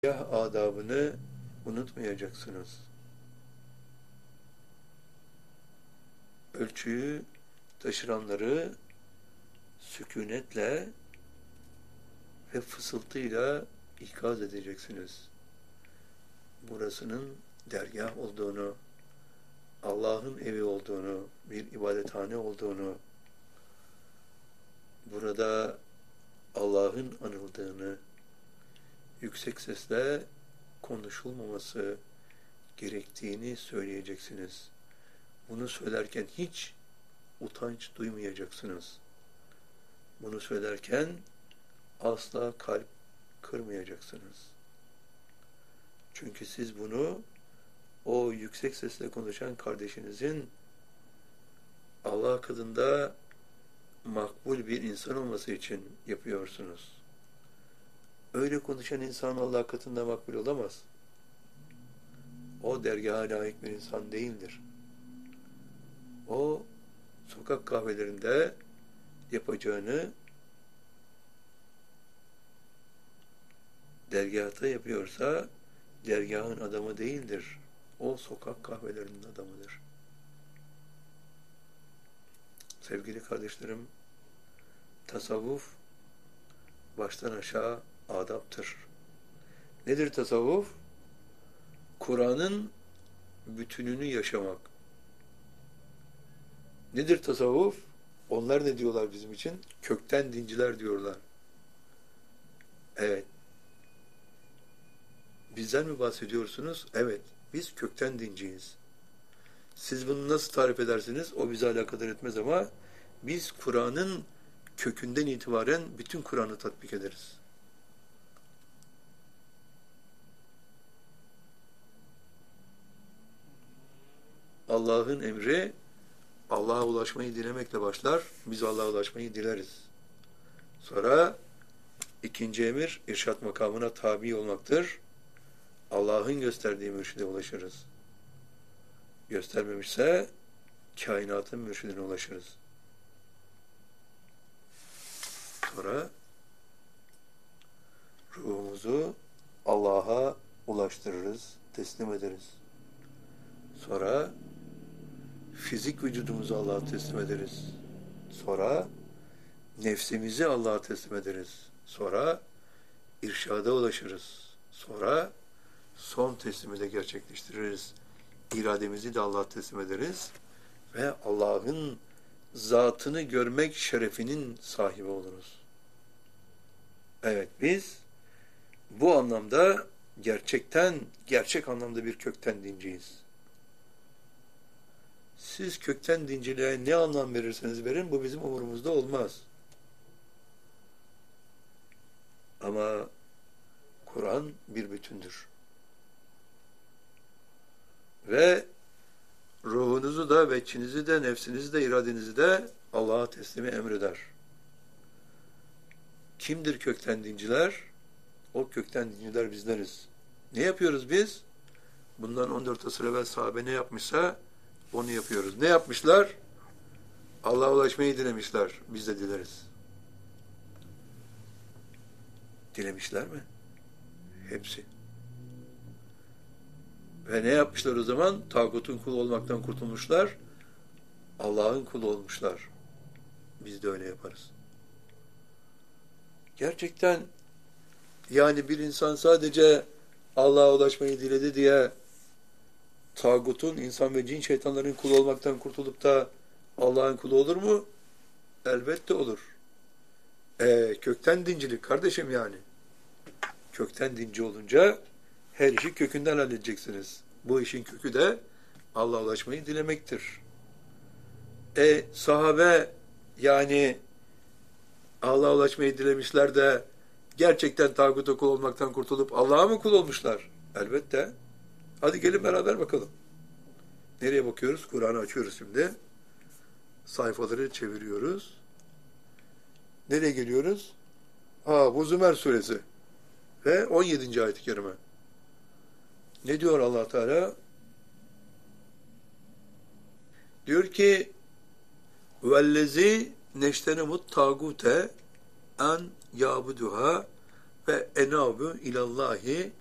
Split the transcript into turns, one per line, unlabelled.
dergâh adabını unutmayacaksınız. Ölçüyü taşıranları sükunetle ve fısıltıyla ikaz edeceksiniz. Burasının dergâh olduğunu, Allah'ın evi olduğunu, bir ibadethane olduğunu, burada Allah'ın anıldığını, yüksek sesle konuşulmaması gerektiğini söyleyeceksiniz. Bunu söylerken hiç utanç duymayacaksınız. Bunu söylerken asla kalp kırmayacaksınız. Çünkü siz bunu o yüksek sesle konuşan kardeşinizin Allah katında makbul bir insan olması için yapıyorsunuz. Öyle konuşan insan Allah katında makbul olamaz. O dergaha layık bir insan değildir. O sokak kahvelerinde yapacağını dergâhta yapıyorsa dergâhın adamı değildir. O sokak kahvelerinin adamıdır. Sevgili kardeşlerim, tasavvuf baştan aşağı adaptır. Nedir tasavvuf? Kur'an'ın bütününü yaşamak. Nedir tasavvuf? Onlar ne diyorlar bizim için? Kökten dinciler diyorlar. Evet. Bizden mi bahsediyorsunuz? Evet. Biz kökten dinciyiz. Siz bunu nasıl tarif edersiniz? O bize alakadar etmez ama biz Kur'an'ın kökünden itibaren bütün Kur'an'ı tatbik ederiz. Allah'ın emri Allah'a ulaşmayı dilemekle başlar. Biz Allah'a ulaşmayı dileriz. Sonra ikinci emir irşat makamına tabi olmaktır. Allah'ın gösterdiği mürşide ulaşırız. Göstermemişse kainatın mürşidine ulaşırız. Sonra ruhumuzu Allah'a ulaştırırız, teslim ederiz. Sonra fizik vücudumuzu Allah'a teslim ederiz. Sonra nefsimizi Allah'a teslim ederiz. Sonra irşada ulaşırız. Sonra son teslimi de gerçekleştiririz. İrademizi de Allah'a teslim ederiz. Ve Allah'ın zatını görmek şerefinin sahibi oluruz. Evet, biz bu anlamda gerçek anlamda bir kökten dinciyiz. Siz kökten dinciliğe ne anlam verirseniz verin, bu bizim umurumuzda olmaz. Ama Kur'an bir bütündür. Ve ruhunuzu da, veçhinizi de, nefsinizi de, iradenizi de Allah'a teslimi emreder. Kimdir kökten dinciler? O kökten dinciler bizleriz. Ne yapıyoruz biz? Bundan 14 asır evvel sahabe ne yapmışsa onu yapıyoruz. Ne yapmışlar? Allah'a ulaşmayı dilemişler. Biz de dileriz. Dilemişler mi? Hepsi. Ve ne yapmışlar o zaman? Tağutun kulu olmaktan kurtulmuşlar. Allah'ın kulu olmuşlar. Biz de öyle yaparız. Gerçekten yani bir insan sadece Allah'a ulaşmayı diledi diye tağutun, insan ve cin şeytanların kulu olmaktan kurtulup da Allah'ın kulu olur mu? Elbette olur. Kökten dincilik kardeşim yani. Kökten dinci olunca her işi kökünden halledeceksiniz. Bu işin kökü de Allah'a ulaşmayı dilemektir. Sahabe yani Allah'a ulaşmayı dilemişler de gerçekten tağuta kul olmaktan kurtulup Allah'a mı kul olmuşlar? Elbette. Hadi gelin beraber bakalım. Nereye bakıyoruz? Kur'an'ı açıyoruz şimdi. Sayfaları çeviriyoruz. Nereye geliyoruz? Bu Zümer suresi ve 17. ayet-i kerime. Ne diyor Allah Teala? Diyor ki vellezi neştenemut tagute en yabuduha ve enabu ilallahi